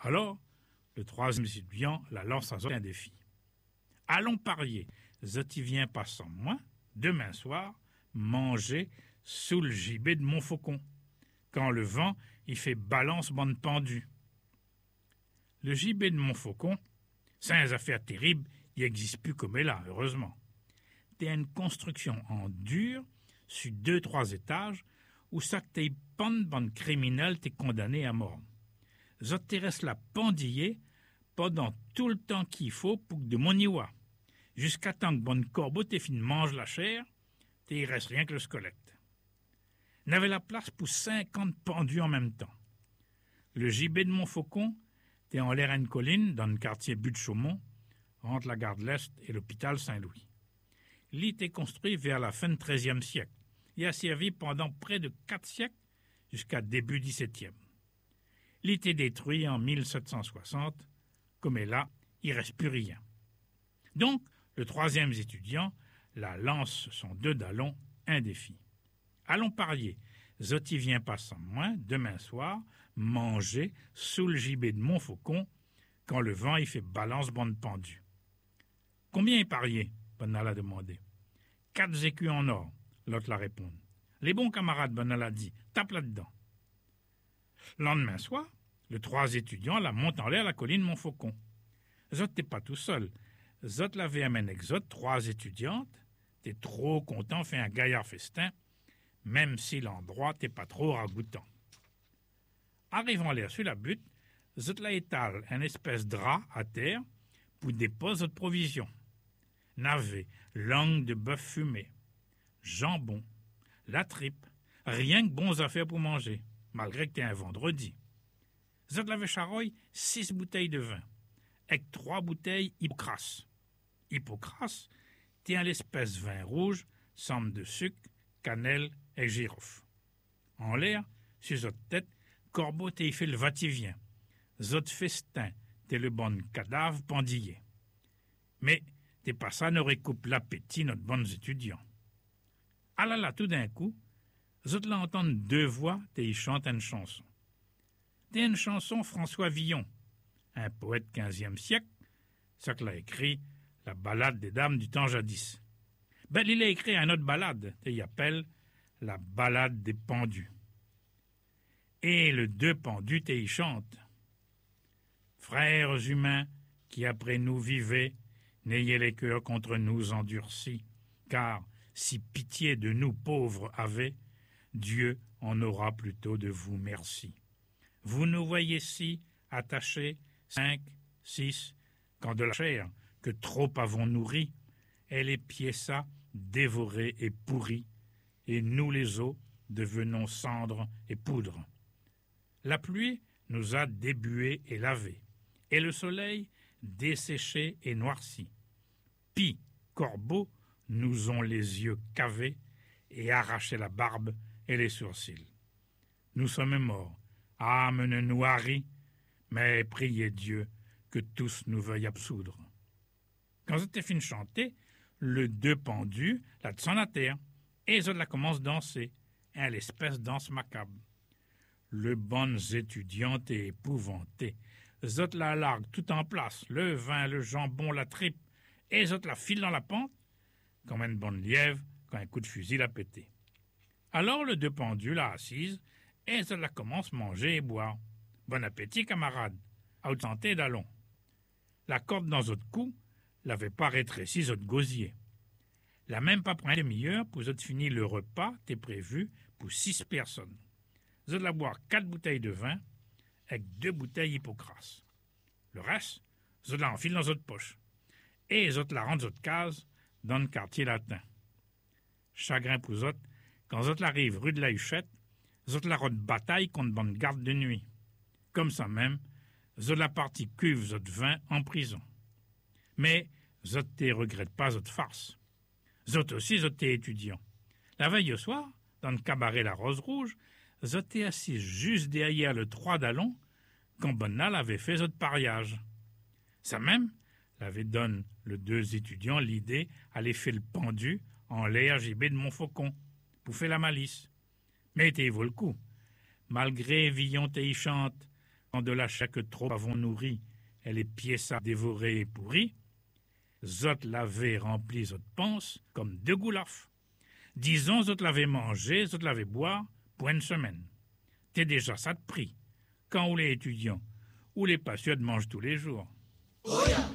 Alors, le troisième étudiant la lance à un défi. Allons parier, zot y vient pas sans moi, demain soir, manger sous le gibet de Montfaucon, quand le vent y fait balance bande pendue. Le gibet de Montfaucon, c'est une affaire terrible, il n'existe plus comme elle là, heureusement. C'est une construction en dur, sur 2-3 étages, où ça t'es bande criminelle t'es condamné à mort. Zot te reste la pendillé pendant tout le temps qu'il faut pour que de mon iwa. Jusqu'à temps que bonne corbeau t'es fin mange la chair, t'y reste rien que le squelette. N'avait la place pour 50 pendus en même temps. Le gibet de Montfaucon t'es en l'air à une colline dans le quartier Butte-Chaumont, entre la gare de l'Est et l'hôpital Saint-Louis. L'île était construit vers la fin du XIIIe siècle et a servi pendant près de 4 siècles jusqu'à début XVIIe. L'île était détruit en 1760, comme est là, il ne reste plus rien. Donc, le troisième étudiant la lance son 2 dallons, un défi. Allons parier, zot y vient pas sans moins, demain soir, manger sous le gibet de Montfaucon, quand le vent y fait balance bande pendue. Combien est parié? Bonal a demandé. 4 écus en or, l'autre l'a répondu. Les bons camarades, Bonal a dit, tape là-dedans. Lendemain soir, le 3 étudiants la montent en l'air à la colline Montfaucon. Zot t'es pas tout seul. Zot l'avait amené avec Zot 3 étudiantes. T'es trop content, fait un gaillard festin, même si l'endroit t'es pas trop ragoûtant. Arrivant l'air sur la butte, Zot la étale un espèce de drap à terre pour déposer votre provision. Navet, langue de bœuf fumé, jambon, la tripe, rien que bons affaires pour manger, malgré que t'es un vendredi. Zot l'avait charogne 6 bouteilles de vin, avec 3 bouteilles Hippocrate. Hippocrate, t'es un espèce vin rouge, semble de sucre, cannelle et girofle. En l'air, sur zot tête, corbeau t'es fait le va-t-il-vient. Zot festin, t'es le bon cadavre pendillé. Mais t'es pas ça ne récoupe l'appétit notre bons étudiants. Ah là là, tout d'un coup, zot l'entend 2 voix, t'es y chante une chanson. T'es une chanson François Villon, un poète 15e siècle, ça que l'a écrit la ballade des dames du temps jadis. Ben, il a écrit une autre ballade, et il appelle la ballade des pendus. Et le 2 pendus, t'es y chante. Frères humains, qui après nous vivez, n'ayez les cœurs contre nous endurcis, car si pitié de nous pauvres avez, Dieu en aura plutôt de vous merci. Vous nous voyez si attachés, 5, 6, quand de la chair que trop avons nourri, et les pieds ça dévorés et pourris, et nous les os devenons cendres et poudre. La pluie nous a débués et lavés, et le soleil desséché et noirci. Pis, corbeaux, nous ont les yeux cavés et arraché la barbe et les sourcils. Nous sommes morts, âme ne nous harit, mais priez Dieu que tous nous veuillent absoudre. Quand c'était fini de chanter, le 2 pendu la descend à terre, et ils la commence à danser, à l'espèce de danse macabre. Le bonnes étudiantes est épouvanté. Zot la largue tout en place, le vin, le jambon, la tripe, et zot la file dans la pente, comme une bonne lièvre quand un coup de fusil l'a pété. Alors le 2 pendu l'a assise, et zot la commence à manger et boire. Bon appétit, camarade, à haute santé d'allons. La corde dans zot cou l'avait pas rétréci zot gosier. La même pas pour une demi-heure pour zot finir le repas t'est prévu pour 6 personnes. Zot la boire 4 bouteilles de vin avec 2 bouteilles Hippocrate. Le reste, zot la enfile dans zot poche. Et zot la rentre zot case dans le quartier latin. Chagrin pour zot, quand zot arrive rue de la Huchette, zot la rote bataille contre bonne garde de nuit. Comme ça même, zot la partie cuve zot vin en prison. Mais zot te regrette pas zot farce. Zot aussi zot te étudiant. La veille au soir, dans le cabaret La Rose Rouge, zot te assis juste derrière le 3 dallons quand Bonal avait fait zot pariage. Ça même, l'avait donné le 2 étudiants l'idée aller faire le pendu en l'air gibet de Montfaucon pour faire la malice. Mais t'es vaut le coup. Malgré Villon t'y chante, de la chaque trop avons nourri, et les pièces à dévorer et pourris, zot l'avait rempli, zot pense, comme deux goulafs. Disons, zot l'avait mangé, zot l'avait boire, pour une semaine. T'es déjà ça de prix. Quand ou les étudiants, ou les passionnés mangent tous les jours.